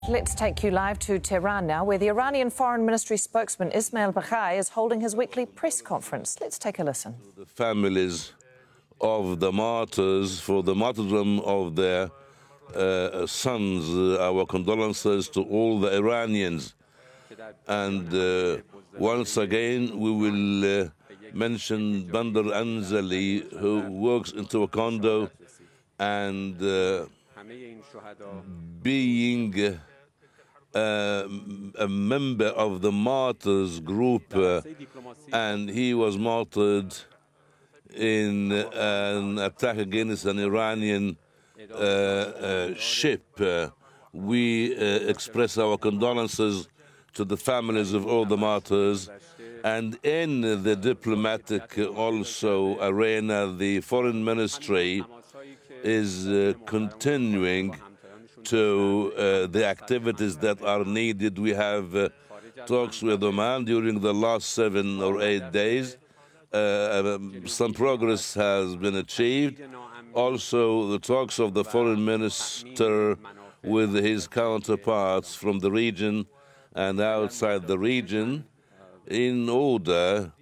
Let's take you live to Tehran now, where the Iranian Foreign Ministry spokesman Ismail Baghai is holding his weekly press conference. Let's take a listen. The families of the martyrs for the martyrdom of their sons, our condolences to all the Iranians. And once again, we will mention Bandar Anzali, who works in Taekwondo and being a member of the martyrs group, and he was martyred in an attack against an Iranian ship. We express our condolences to the families of all the martyrs, and in the diplomatic also arena, the foreign ministry is continuing to the activities that are needed. We have talks with Oman during the last 7 or 8 days. Some progress has been achieved. Also, the talks of the foreign minister with his counterparts from the region and outside the region in order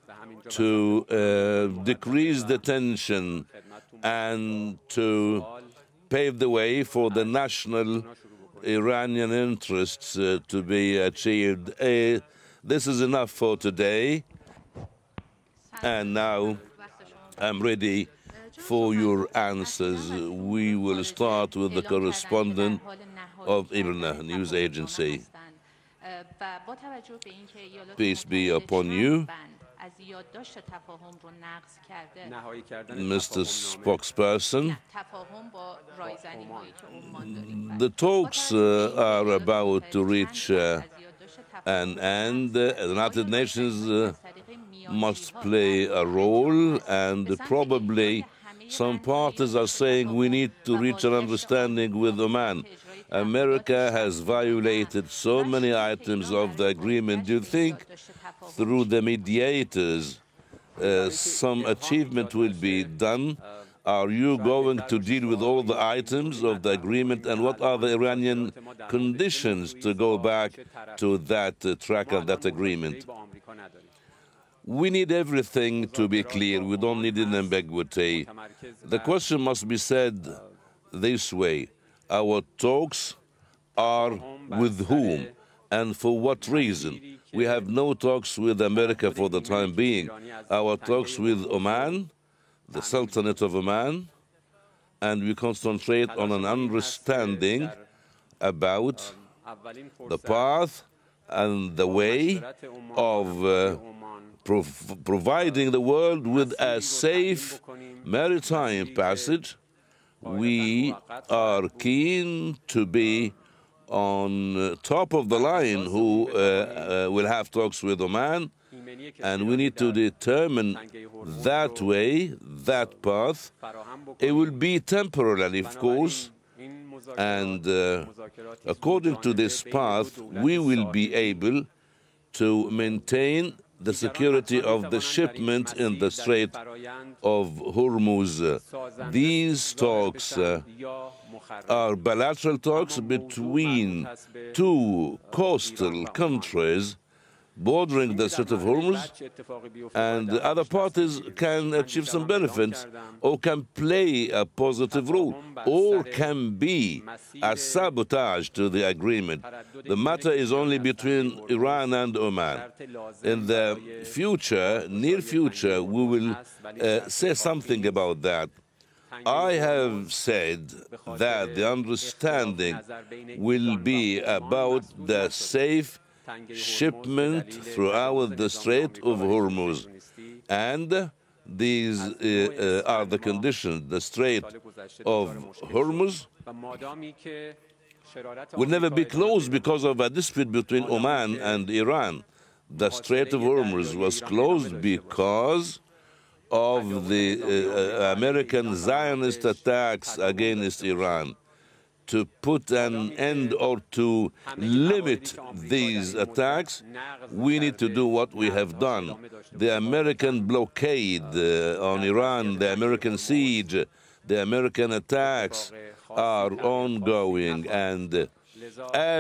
to decrease the tension and to pave the way for the national Iranian interests to be achieved. This is enough for today, and now I'm ready for your answers. We will start with the correspondent of IRNA news agency. Peace be upon you. Mr. Spokesperson, the talks are about to reach an end. The United Nations must play a role, and probably some parties are saying we need to reach an understanding with Oman. America has violated so many items of the agreement. Do you think through the mediators some achievement will be done? Are you going to deal with all the items of the agreement, and what are the Iranian conditions to go back to that track and that agreement? We need everything to be clear. We don't need an ambiguity. The question must be said this way. Our talks are with whom and for what reason? We have no talks with America for the time being. Our talks with Oman, the Sultanate of Oman, and we concentrate on an understanding about the path and the way of providing the world with a safe maritime passage. We are keen to be on top of the line who will have talks with Oman, and we need to determine that way, that path. It will be temporarily, of course, and according to this path, we will be able to maintain the security of the shipment in the Strait of Hormuz. These talks are bilateral talks between two coastal countries bordering the Strait of Hormuz, and the other parties can achieve some benefits or can play a positive role or can be a sabotage to the agreement. The matter is only between Iran and Oman. In the future, near future, we will say something about that. I have said that the understanding will be about the safe shipment throughout the Strait of Hormuz. And these are the conditions. The Strait of Hormuz will never be closed because of a dispute between Oman and Iran. The Strait of Hormuz was closed because of the American Zionist attacks against Iran. To put an end or to limit these attacks, we need to do what we have done. The American blockade on Iran, the American siege, the American attacks are ongoing, and as